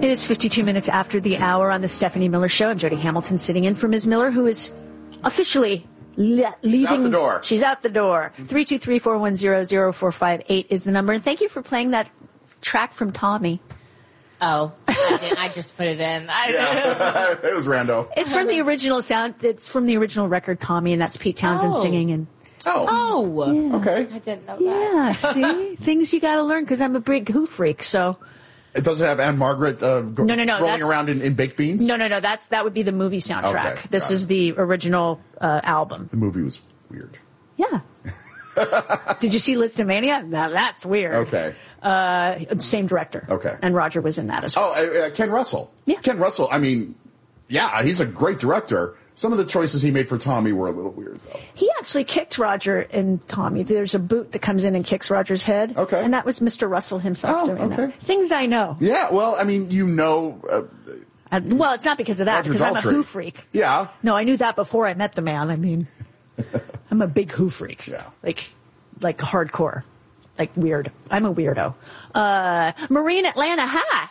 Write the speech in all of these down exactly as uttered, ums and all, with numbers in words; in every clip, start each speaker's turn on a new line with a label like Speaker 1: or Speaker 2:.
Speaker 1: It is fifty-two minutes after the hour on the Stephanie Miller Show. I'm Jody Hamilton sitting in for Miz Miller, who is officially le- leaving.
Speaker 2: Out the door.
Speaker 1: She's out the door. three two three, four one zero, zero four five eight is the number. And thank you for playing that track from Tommy.
Speaker 3: Oh, I, didn't, I just put it in. I,
Speaker 2: Yeah. It was rando.
Speaker 1: It's from the original sound. It's from the original record, Tommy, and that's Pete Townsend
Speaker 3: Oh.
Speaker 1: singing. And
Speaker 2: Oh.
Speaker 3: Oh,
Speaker 1: Yeah.
Speaker 2: Okay.
Speaker 3: I didn't know that.
Speaker 1: yeah, see, things you got to learn because I'm a big Who freak. So
Speaker 2: It doesn't have Anne Margaret uh, go-
Speaker 1: No, no, no,
Speaker 2: rolling
Speaker 1: that's-
Speaker 2: around in, in baked beans?
Speaker 1: no, no, no. That's that would be the movie soundtrack.
Speaker 2: Okay,
Speaker 1: this
Speaker 2: got
Speaker 1: is
Speaker 2: it.
Speaker 1: the original uh, album.
Speaker 2: The movie was weird.
Speaker 1: Yeah. Did you see Listomania? Now that's weird.
Speaker 2: Okay.
Speaker 1: Uh, same director.
Speaker 2: Okay.
Speaker 1: And Roger was in that as well.
Speaker 2: Oh, uh, uh, Ken Russell.
Speaker 1: Yeah.
Speaker 2: Ken Russell, I mean, yeah, he's a great director. Some of the choices he made for Tommy were a little weird, though.
Speaker 1: He actually kicked Roger and Tommy. There's a boot that comes in and kicks Roger's head.
Speaker 2: Okay.
Speaker 1: And that was Mister Russell himself
Speaker 2: Oh,
Speaker 1: doing
Speaker 2: okay.
Speaker 1: that. Things I know.
Speaker 2: Yeah, well, I mean, you know... Uh,
Speaker 1: Uh, well, it's not because of that,
Speaker 2: Roger
Speaker 1: because I'm a
Speaker 2: Daltrey.
Speaker 1: Who freak.
Speaker 2: Yeah.
Speaker 1: No, I knew that before I met the man. I mean, I'm a big Who freak.
Speaker 2: Yeah.
Speaker 1: Like, like hardcore. Like weird. I'm a weirdo. Uh, Marine Atlanta, hi.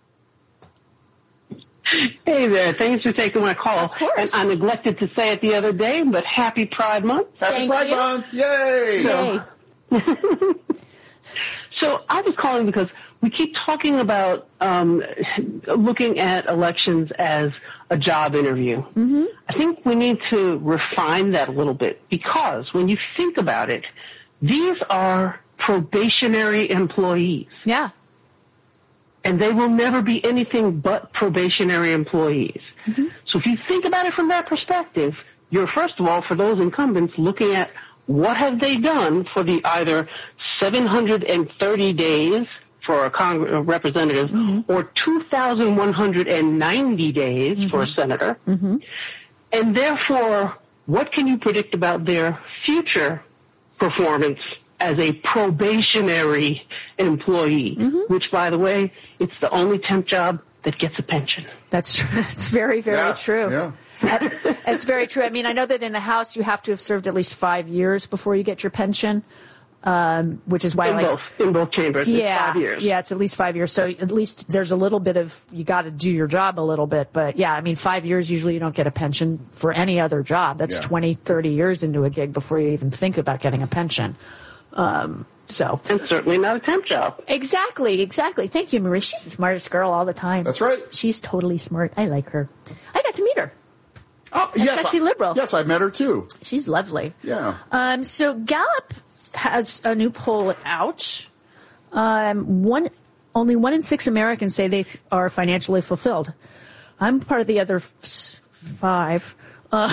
Speaker 4: Hey there, thanks for taking my call.
Speaker 1: Of course.
Speaker 4: And I neglected to say it the other day, but happy Pride Month.
Speaker 2: Happy
Speaker 1: Thank
Speaker 2: Pride
Speaker 1: you.
Speaker 2: Month! Yay!
Speaker 1: Yay.
Speaker 4: So I was calling because we keep talking about um, looking at elections as a job interview. Mm-hmm. I think we need to refine that a little bit because when you think about it, these are probationary employees.
Speaker 1: Yeah.
Speaker 4: And they will never be anything but probationary employees. Mm-hmm. So if you think about it from that perspective, you're first of all, for those incumbents, looking at what have they done for the either seven hundred thirty days for a, Cong- a representative mm-hmm. or two thousand one hundred ninety days mm-hmm. for a senator. Mm-hmm. And therefore, what can you predict about their future performance as a probationary employee, mm-hmm. which, by the way, it's the only temp job that gets a pension.
Speaker 1: That's true. It's very, very
Speaker 2: Yeah,
Speaker 1: true.
Speaker 2: yeah.
Speaker 1: It's very true. I mean, I know that in the House you have to have served at least five years before you get your pension, um, which is why
Speaker 4: in
Speaker 1: like
Speaker 4: both in both chambers.
Speaker 1: yeah,
Speaker 4: it's five years.
Speaker 1: yeah, it's at least five years. So at least there's a little bit of you got to do your job a little bit. But yeah, I mean, five years usually you don't get a pension for any other job. That's
Speaker 2: Yeah.
Speaker 1: twenty, thirty years into a gig before you even think about getting a pension. Um, so
Speaker 4: And certainly not a temp job.
Speaker 1: exactly, exactly. Thank you, Marie. She's the smartest girl all the time.
Speaker 2: That's right.
Speaker 1: She's totally smart. I like her. I got to meet her.
Speaker 2: Oh, yes,
Speaker 1: sexy
Speaker 2: I-
Speaker 1: liberal.
Speaker 2: Yes, I met her, too.
Speaker 1: She's lovely.
Speaker 2: Yeah.
Speaker 1: Um, so Gallup has a new poll out. Um, one, only one in six Americans say they f- are financially fulfilled. I'm part of the other f- five. Uh,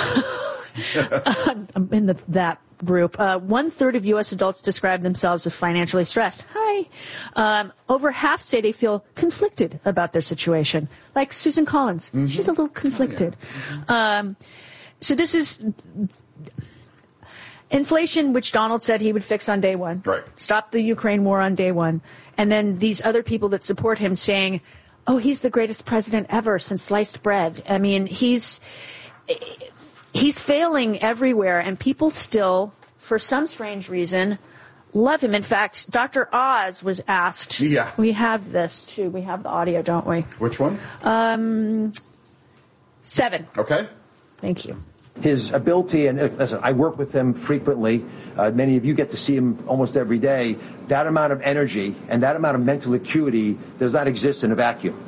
Speaker 1: I'm in the, that group. Uh, one third of U S adults describe themselves as financially stressed. Hi. Um, over half say they feel conflicted about their situation. Like Susan Collins. Mm-hmm. She's a little conflicted. Oh, yeah. Mm-hmm. Um, so this is inflation, which Donald said he would fix on day one.
Speaker 2: Right.
Speaker 1: Stop the Ukraine war on day one. And then these other people that support him saying, oh, he's the greatest president ever since sliced bread. I mean, he's, he's failing everywhere, and people still, for some strange reason, love him. In fact, Doctor Oz was asked.
Speaker 2: Yeah.
Speaker 1: We have this, too. We have the audio, don't we?
Speaker 2: Which one?
Speaker 1: Um, seven.
Speaker 2: Okay.
Speaker 1: Thank you.
Speaker 5: His ability, and uh, listen, I work with him frequently. Uh, many of you get to see him almost every day. That amount of energy and that amount of mental acuity does not exist in a vacuum.